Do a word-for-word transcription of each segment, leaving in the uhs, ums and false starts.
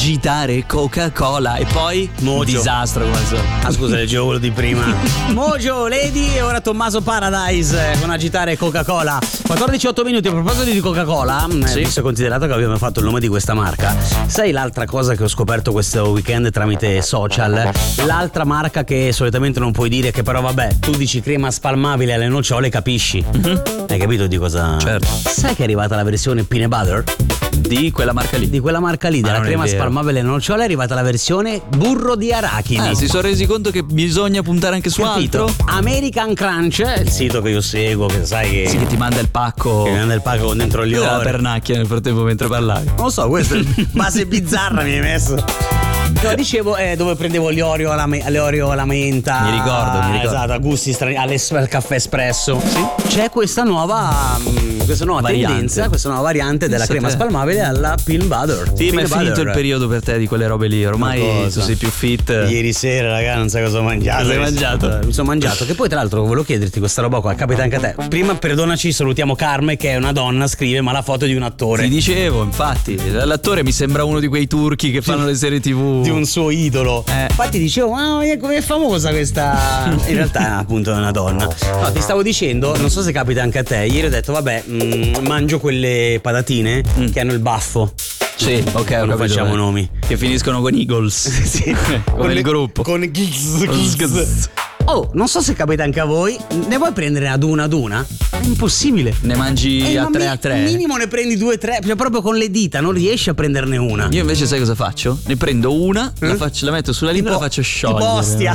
agitare Coca-Cola e poi Mojo. disastro come al solito. Ah scusa, leggevo quello di prima. Mojo, Lady e ora Tommaso Paradise con agitare Coca-Cola. quattordici otto minuti. A proposito di Coca-Cola, sì. Visto e considerato che abbiamo fatto il nome di questa marca, sai l'altra cosa che ho scoperto questo weekend tramite social? L'altra marca che solitamente non puoi dire, che però vabbè, tu dici crema spalmabile alle nocciole, capisci? Mm-hmm. Hai capito di cosa? Certo. Sai che è arrivata la versione peanut butter? Di quella marca lì. Di quella marca lì, della crema spalmabile alle nocciole, è arrivata la versione burro di arachidi. Ah, si sono resi conto che bisogna puntare anche su Capito? altro. American Crunch, il sito che io seguo, che sai che, sì, che ti manda il pacco. Che mi manda il pacco con dentro gli ori. La ori. pernacchia nel frattempo mentre parlavi. Non lo so, questa è base bizzarra mi hai messo. No, dicevo, eh, dove prendevo gli Oreo alla, me- alle Oreo alla menta. Mi ricordo, mi ricordo. Esatto, a gusti strani, al caffè espresso. Sì. C'è questa nuova, mh, questa nuova variante. tendenza, questa nuova variante della Pensa crema te. spalmabile alla peanut butter. Sì, ma è Peanut finito butter. il periodo per te di quelle robe lì. Ormai tu sei più fit. Ieri sera, raga, non sai cosa ho mangiato. Cosa hai mangiato? Mi sono mangiato. Che poi, tra l'altro, volevo chiederti questa roba qua. Capita anche a te. Prima, perdonaci, salutiamo Carme, che è una donna, scrive, ma la foto è di un attore. Ti dicevo, infatti, l'attore mi sembra uno di quei turchi che fanno le serie tivù. Di un suo idolo. Eh. Infatti dicevo, ma come è famosa questa? In realtà appunto è una donna. No, ti stavo dicendo, non so se capita anche a te. Ieri ho detto, vabbè, mh, mangio quelle patatine mm. che hanno il baffo. Sì, ok, non facciamo beh. nomi. Che finiscono con Eagles. Sì, come con il le, gruppo. Con Gigs, Gigs. Oh, non so se capita anche a voi. Ne vuoi prendere ad una ad una? È impossibile. Ne mangi eh, a tre mi- a tre. Minimo ne prendi due o tre, cioè proprio con le dita, non riesci a prenderne una. Io invece sai cosa faccio? Ne prendo una, Eh? la, faccio, la metto sulla lingua e la faccio sciogliere. Tipo ostia.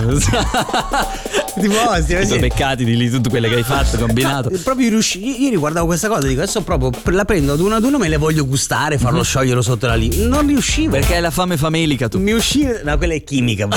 Tipo ostia. Sono beccati di lì tutte quelle che hai fatto, combinato. No, proprio riusci- ieri guardavo questa cosa e dico, adesso proprio la prendo ad una ad una, me le voglio gustare, farlo Mm-hmm. sciogliere sotto la lingua. Non riuscivo. Perché è la fame famelica tu. Mi usciva. No, quella è chimica,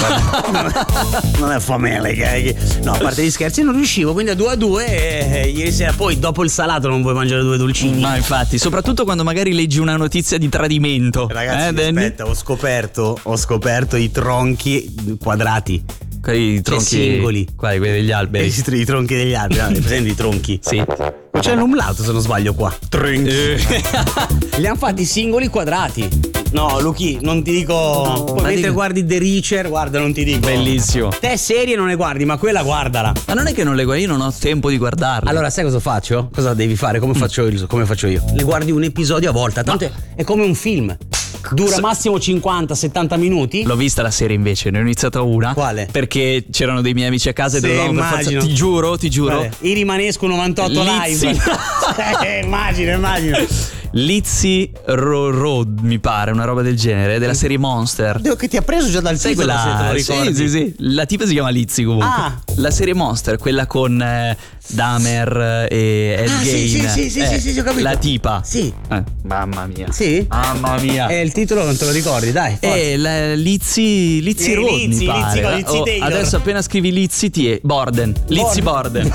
non è famelica. No, a parte gli scherzi, non riuscivo. Quindi a due a due, e ieri sera, poi dopo il salato non vuoi mangiare due dolcini. Ma infatti, soprattutto quando magari leggi una notizia di tradimento. Ragazzi, eh, aspetta, ho scoperto, ho scoperto i tronchi quadrati. Quelli tronchi singoli. Quali? Quelli degli alberi. I, i tronchi degli alberi, no, presenti i tronchi? Sì. C'è l'umlato se non sbaglio qua. Tronchi. Eh. Li hanno fatti singoli quadrati. No, Luchi, non ti dico. Poi Ma mentre dico- guardi The Reacher, guarda, non ti dico. Bellissimo. Te serie non ne guardi, ma quella guardala. Ma non è che non le guardo, io non ho tempo di guardarle. Allora, sai cosa faccio? Cosa devi fare? Come faccio io? Come faccio io? Le guardi un episodio a volta. Tanto è, è come un film. Dura S- massimo cinquanta settanta minuti. L'ho vista la serie invece, ne ho iniziata una. Quale? Perché c'erano dei miei amici a casa e Sì, dovevamo per forza. immagino. Ti giuro, ti giuro. Quale? I rimanesco novantotto Lizzy. live. eh, immagino, immagino. Lizzy Ro- Road, mi pare, una roba del genere, della serie Monster. Devo che ti ha preso già dal Sai titolo, se te lo quella? ricordi. Sì, sì, sì. La tipa si chiama Lizzy comunque. Ah. La serie Monster, quella con eh, Dahmer e Ed Ah, sì, Gein. sì, sì, sì, Eh, sì, sì, sì, ho capito. La tipa. Sì. Eh, mamma mia. Sì? Mamma mia. E il titolo non te lo ricordi, dai. forza. Eh, la Lizzy Lizzy Eh, Road, Lizzy, mi pare. Lizzy, Lizzy Oh, Taylor. adesso appena scrivi Lizzy ti è Borden. Lizzy Borden.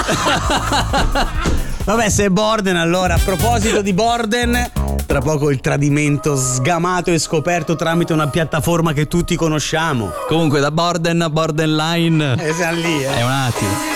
Vabbè, se è Borden, allora a proposito di Borden, tra poco il tradimento sgamato e scoperto tramite una piattaforma che tutti conosciamo. Comunque da Borden a Borderline Eh, siamo lì, eh. è un attimo.